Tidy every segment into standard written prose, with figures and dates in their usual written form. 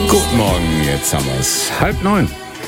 Guten Morgen, jetzt haben wir es 8:30.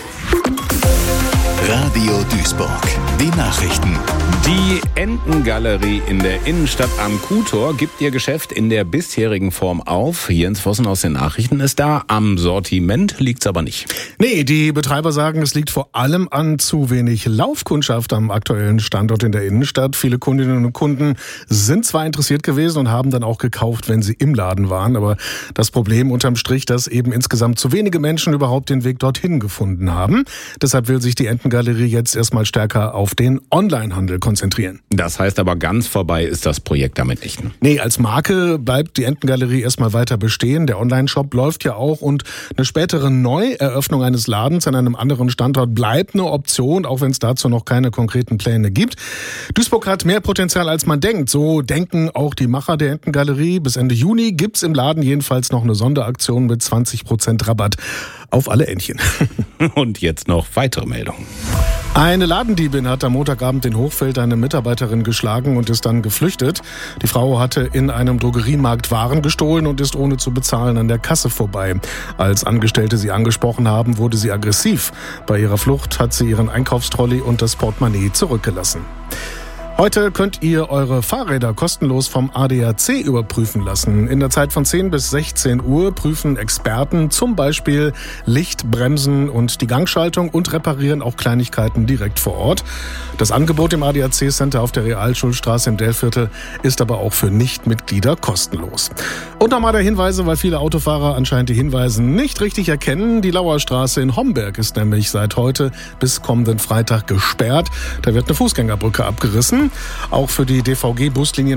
Radio Duisburg, die Nachrichten. Die Entengalerie in der Innenstadt am Kuhtor gibt ihr Geschäft in der bisherigen Form auf. Jens Vossen aus den Nachrichten ist da. Am Sortiment liegt's aber nicht. Nee, die Betreiber sagen, es liegt vor allem an zu wenig Laufkundschaft am aktuellen Standort in der Innenstadt. Viele Kundinnen und Kunden sind zwar interessiert gewesen und haben dann auch gekauft, wenn sie im Laden waren. Aber das Problem unterm Strich, dass eben insgesamt zu wenige Menschen überhaupt den Weg dorthin gefunden haben. Deshalb will sich die Entengalerie jetzt erstmal stärker auf den Onlinehandel konzentrieren. Das heißt aber, ganz vorbei ist das Projekt damit nicht. Nee, als Marke bleibt die Entengalerie erstmal weiter bestehen. Der Online-Shop läuft ja auch und eine spätere Neueröffnung eines Ladens an einem anderen Standort bleibt eine Option, auch wenn es dazu noch keine konkreten Pläne gibt. Duisburg hat mehr Potenzial, als man denkt. So denken auch die Macher der Entengalerie. Bis Ende Juni gibt's im Laden jedenfalls noch eine Sonderaktion mit 20% Rabatt auf alle Entchen. Und jetzt noch weitere Meldungen. Eine Ladendiebin hat am Montagabend in Hochfeld eine Mitarbeiterin geschlagen und ist dann geflüchtet. Die Frau hatte in einem Drogeriemarkt Waren gestohlen und ist ohne zu bezahlen an der Kasse vorbei. Als Angestellte sie angesprochen haben, wurde sie aggressiv. Bei ihrer Flucht hat sie ihren Einkaufstrolley und das Portemonnaie zurückgelassen. Heute könnt ihr eure Fahrräder kostenlos vom ADAC überprüfen lassen. In der Zeit von 10 bis 16 Uhr prüfen Experten zum Beispiel Licht, Bremsen und die Gangschaltung und reparieren auch Kleinigkeiten direkt vor Ort. Das Angebot im ADAC-Center auf der Realschulstraße im Dellviertel ist aber auch für Nichtmitglieder kostenlos. Und nochmal der Hinweise, weil viele Autofahrer anscheinend die Hinweise nicht richtig erkennen. Die Lauerstraße in Homberg ist nämlich seit heute bis kommenden Freitag gesperrt. Da wird eine Fußgängerbrücke abgerissen. Auch für die DVG-Buslinien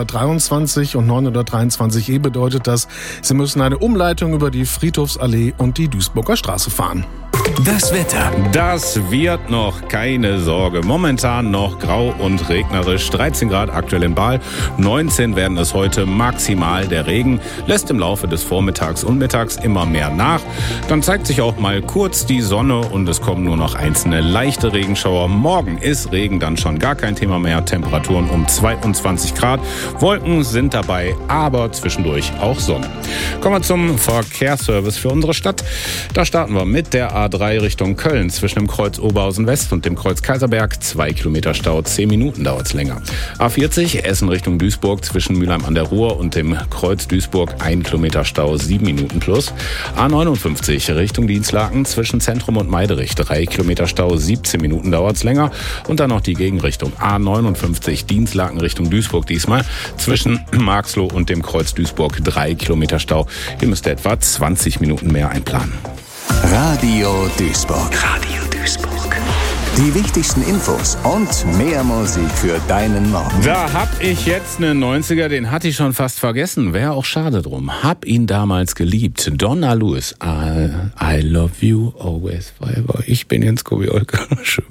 923 und 923E bedeutet das, sie müssen eine Umleitung über die Friedhofsallee und die Duisburger Straße fahren. Das Wetter. Das wird noch, keine Sorge. Momentan noch grau und regnerisch. 13 Grad aktuell in Baal. 19 werden es heute maximal. Der Regen lässt im Laufe des Vormittags und Mittags immer mehr nach. Dann zeigt sich auch mal kurz die Sonne und es kommen nur noch einzelne leichte Regenschauer. Morgen ist Regen dann schon gar kein Thema mehr. Temperaturen um 22 Grad. Wolken sind dabei, aber zwischendurch auch Sonne. Kommen wir zum Verkehrsservice für unsere Stadt. Da starten wir mit der A3 Richtung Köln zwischen dem Kreuz Oberhausen West und dem Kreuz Kaiserberg. 2 Kilometer Stau, 10 Minuten dauert es länger. A40 Essen Richtung Duisburg zwischen Mülheim an der Ruhr und dem Kreuz Duisburg 1 Kilometer Stau, 7 Minuten plus. A59 Richtung Dienstlaken zwischen Zentrum und Meiderich. 3 Kilometer Stau, 17 Minuten dauert es länger. Und dann noch die Gegenrichtung. A59 Dienstlaken Richtung Duisburg diesmal zwischen Marxloh und dem Kreuz Duisburg. 3 Kilometer Stau. Hier müsst ihr etwa 20 Minuten mehr einplanen. Radio Duisburg. Radio Duisburg. Die wichtigsten Infos und mehr Musik für deinen Morgen. Da hab ich jetzt einen 90er, den hatte ich schon fast vergessen. Wäre auch schade drum. Hab ihn damals geliebt. Donna Lewis. I love you always forever. Ich bin Jens Kobi Olke. Schön.